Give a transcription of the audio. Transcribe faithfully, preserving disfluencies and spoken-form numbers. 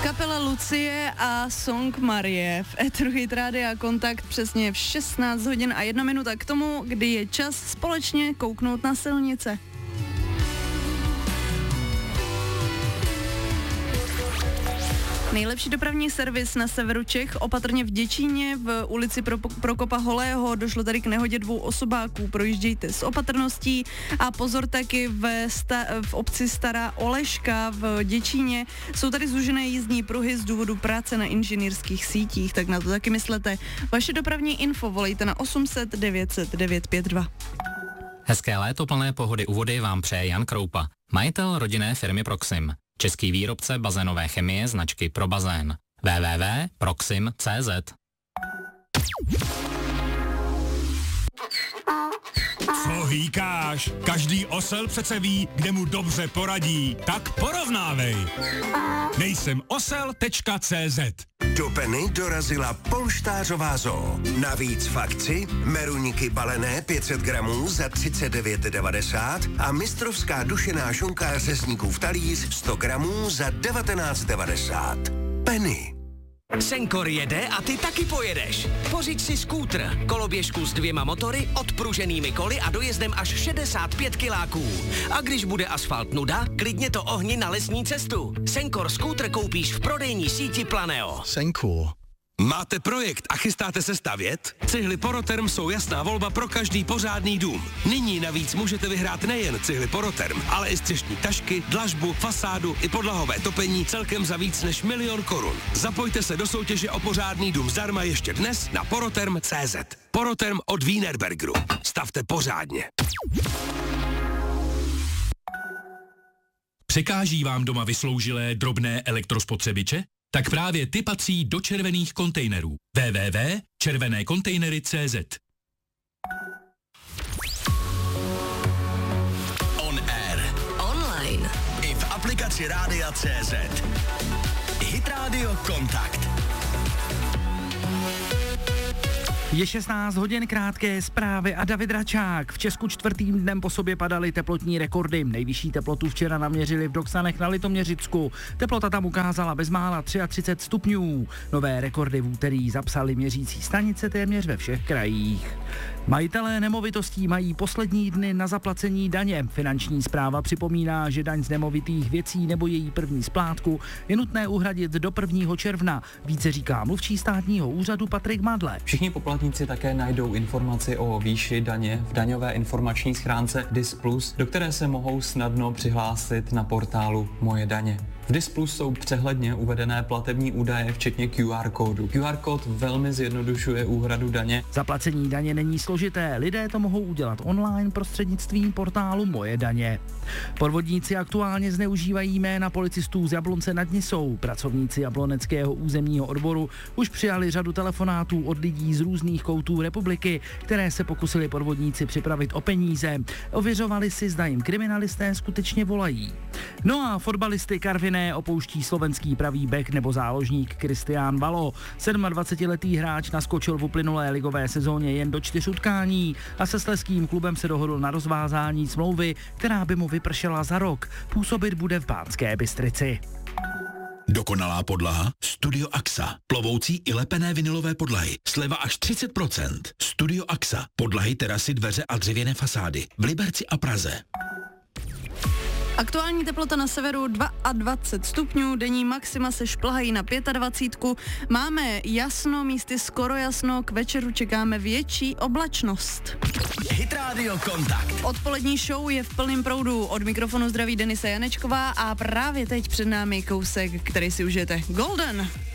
Kapela Lucie a song Marie v éteru Hit Rádia Kontakt přesně v šestnáct hodin a jedna minuta k tomu, kdy je čas společně kouknout na silnice. Nejlepší dopravní servis na severu Čech, opatrně v Děčíně, v ulici Pro, Prokopa Holého, došlo tady k nehodě dvou osobáků, projíždějte s opatrností a pozor taky v, sta, v obci Stará Oleška v Děčíně, jsou tady zúžené jízdní pruhy z důvodu práce na inženýrských sítích, tak na to taky myslete. Vaše dopravní info volejte na osm set devět set devět pět dva. Hezké léto plné pohody u vody vám přeje Jan Kroupa, majitel rodinné firmy Proxim. Český výrobce bazénové chemie značky Pro bazén. w w w tečka proxim tečka c z. Co hýkáš? Každý osel přece ví, kde mu dobře poradí. Tak porovnávej. Nejsem osel tečka c z. Do Penny dorazila polštářová zoo. Navíc v akci meruňky balené pět set gramů za třicet devět devadesát a mistrovská dušená šunka řezníkův talíř sto gramů za devatenáct devadesát. Penny. Senkor jede a ty taky pojedeš. Pořiď si skútr, koloběžku s dvěma motory, odpruženými koly a dojezdem až šedesát pět kiláků. A když bude asfalt nuda, klidně to ohni na lesní cestu. Senkor skútr koupíš v prodejní síti Planeo. Senkor. Máte projekt a chystáte se stavět? Cihly Poroterm jsou jasná volba pro každý pořádný dům. Nyní navíc můžete vyhrát nejen cihly Poroterm, ale i střešní tašky, dlažbu, fasádu i podlahové topení celkem za víc než milion korun. Zapojte se do soutěže o pořádný dům zdarma ještě dnes na poroterm tečka c z. Poroterm od Wienerbergeru. Stavte pořádně. Překáží vám doma vysloužilé drobné elektrospotřebiče? Tak právě ty patří do červených kontejnerů. w w w tečka červené kontejnery tečka c z. On air. Online. I v aplikaci Rádia tečka c z. Hit Radio Kontakt. Je šestnáct hodin, krátké zprávy a David Račák. V Česku čtvrtým dnem po sobě padaly teplotní rekordy. Nejvyšší teplotu včera naměřili v Doksanech na Litoměřicku. Teplota tam ukázala bezmála třicet tři stupňů. Nové rekordy v úterý zapsali měřící stanice téměř ve všech krajích. Majitelé nemovitostí mají poslední dny na zaplacení daně. Finanční správa připomíná, že daň z nemovitých věcí nebo její první splátku je nutné uhradit do prvního června. Více říká mluvčí státního úřadu Patrik Madle. Všichni poplatníci také najdou informaci o výši daně v daňové informační schránce D I S plus, do které se mohou snadno přihlásit na portálu Moje daně. V D I S plus jsou přehledně uvedené platební údaje, včetně Q R kódu. Q R kód velmi zjednodušuje úhradu daně. Zaplacení daně není složité, lidé to mohou udělat online prostřednictvím portálu Moje daně. Podvodníci aktuálně zneužívají jména policistů z Jablonce nad Nisou. Pracovníci jabloneckého územního odboru už přijali řadu telefonátů od lidí z různých koutů republiky, které se pokusili podvodníci připravit o peníze. Ověřovali si, zda jim kriminalisté skutečně volají. No a fotbalisty Karviné opouští slovenský pravý bek nebo záložník Kristián Valo. sedmadvacetiletý hráč naskočil v uplynulé ligové sezóně jen do čtyř utkání a se slezským klubem se dohodl na rozvázání smlouvy, která by mu vypršela za rok. Působit bude v Banské Bystrici. Dokonalá podlaha? Studio Axa. Plovoucí i lepené vinylové podlahy. Sleva až třicet procent. Studio Axa. Podlahy, terasy, dveře a dřevěné fasády. V Liberci a Praze. Aktuální teplota na severu dvacet dva stupňů, denní maxima se šplhají na dvacet pět. Máme jasno, místy skoro jasno, k večeru čekáme větší oblačnost. Hit Radio Kontakt. Odpolední show je v plném proudu. Od mikrofonu zdraví Denisa Janečková a právě teď před námi kousek, který si užijete. Golden.